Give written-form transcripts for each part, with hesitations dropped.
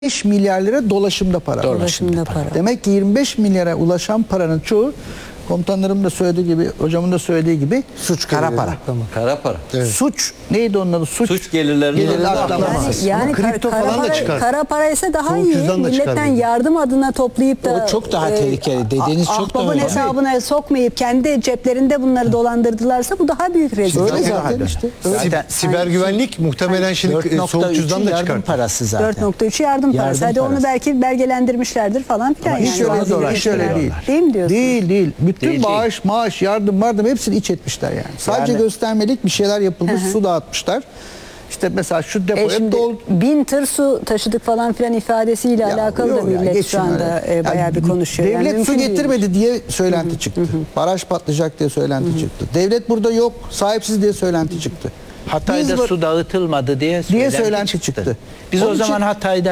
5 milyar lira dolaşımda para. Dolaşımda para. Demek ki 25 milyara ulaşan paranın çoğu, komutanlarım da söylediği gibi, hocamın da söylediği gibi Suç kara geliri. para. Kara para. Evet. Suç neydi onun adı? Suç gelirlerinin Gelirleri önünde aklama. Yani kripto kara falan da para, çıkar. kara para ise daha Soğuk iyi. cüzdan da çıkar Milletten dedi. yardım adına toplayıp da O çok daha tehlikeli. Dediğiniz çok daha ahbabın önemli. hesabına sokmayıp kendi ceplerinde bunları dolandırdılarsa bu daha büyük rezillik. Öyle Zaten- zaten işte. Zaten Siber güvenlik muhtemelen şimdi soğuk cüzdan 4.3'ü da yardım çıkar. parası zaten. 4.3'ü yardım parası. Hadi onu parası. belki belgelendirmişlerdir falan filan. Hiç öyle bazı değil. Hiç öyle yöneticiler. değil. Değil mi diyorsun? Değil. Bütün Değil. bağış, maaş, yardım hepsini iç etmişler yani. Sadece Yani- göstermelik bir şeyler yapılmış, su dağıtmışlar. İşte mesela şu depoya Şimdi dol... 1000 tır su taşıdık falan filan ifadesiyle Ya alakalı da yok ya, millet geçin şu anda öyle. bayağı Yani bir konuşuyor. Yani Devlet su mümkün getirmedi diye söylenti çıktı. Baraj patlayacak diye söylenti çıktı. Devlet burada yok, sahipsiz diye söylenti çıktı. Hatay'da Biz su dağıtılmadı diye söylenti çıktı. Biz Onun o zaman için-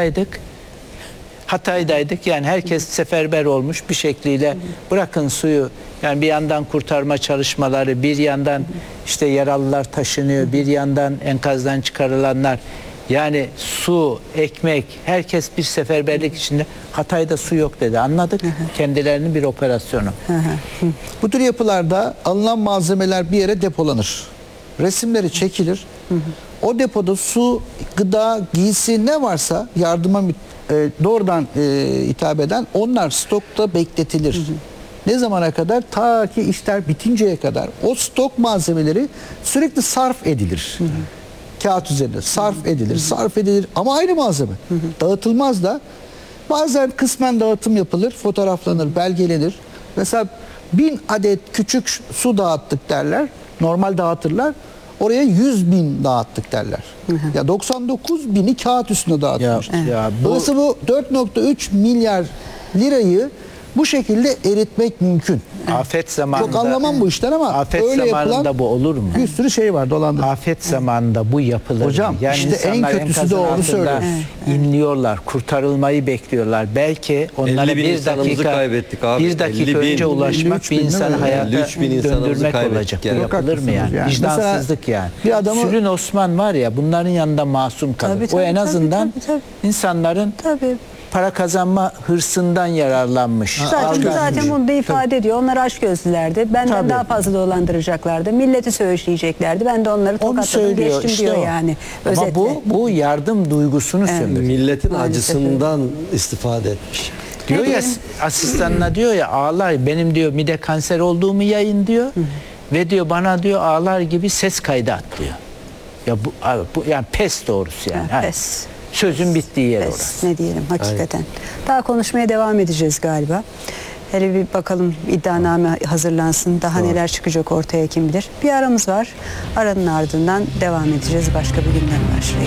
Hatay'daydık. Yani herkes seferber olmuş bir şekliyle bırakın suyu. Yani bir yandan kurtarma çalışmaları, bir yandan işte yaralılar taşınıyor, bir yandan enkazdan çıkarılanlar. Yani su, ekmek, herkes bir seferberlik içinde. Hatay'da su yok dedi. Anladık. Kendilerinin bir operasyonu. Bu tür yapılarda alınan malzemeler bir yere depolanır. Resimleri çekilir. O depoda su, gıda, giysi ne varsa yardıma doğrudan hitap eden onlar stokta bekletilir. Ne zamana kadar? Ta ki işler bitinceye kadar. O stok malzemeleri sürekli sarf edilir. Kağıt üzerinde sarf edilir ama aynı malzeme. Dağıtılmaz da. Bazen kısmen dağıtım yapılır, fotoğraflanır, belgelenir. Mesela 1000 adet küçük su dağıttık derler. Normal dağıtırlar. Oraya 100.000 dağıttık derler. Ya 99.000'i kağıt üstünde dağıtmış. Ya bu- Dolayısıyla bu 4.3 milyar lirayı bu şekilde eritmek mümkün. Afet zamanında. Çok anlamam bu işten ama Afet öyle zamanında yapılan bu olur mu? bir sürü şey var dolandı. Afet zamanında bu yapılır. Hocam, yani işte en insanlar kötüsü enkazın de onu altında söylüyoruz. inliyorlar, kurtarılmayı bekliyorlar. Belki onlara 50.000 bir insanımızı dakika, kaybettik abi. bir dakika 50.000. önce ulaşmak 53.000 bir değil insanı mi? hayata 53.000 insanımızı döndürmek kaybettik olacak. Bu yani. yapılır mı Haklısınız yani? yani. Vicdansızlık Mesela yani. bir adamı- Sülün Osman var ya, bunların yanında masum kalır. Tabii, O en tabii, azından tabii. insanların Tabii. para kazanma hırsından yararlanmış. Zaten bunu da ifade ediyor. Onlar açgözlülerdi. Benden Tabii. daha fazla dolandıracaklardı. Milleti söğüşleyeceklerdi. Ben de onları Onu tokatladım söylüyor geçtim işte diyor o. yani. Ama Özetle. bu yardım duygusunu sömürüyor. Milletin Maalesef acısından istifade etmiş. Diyor ya, asistanına diyor ya, ağlar, benim diyor mide kanser olduğumu yayın diyor. Ve diyor bana diyor ağlar gibi ses kaydı at diyor. Ya bu yani pes doğrusu yani. Ha, Pes. Sözün bittiği yer Pes. orası. Ne diyelim hakikaten. Daha konuşmaya devam edeceğiz galiba. Hele bir bakalım, iddianame hazırlansın. Daha neler çıkacak ortaya kim bilir. Bir aramız var. Aranın ardından devam edeceğiz. Başka bir gündem başlayın.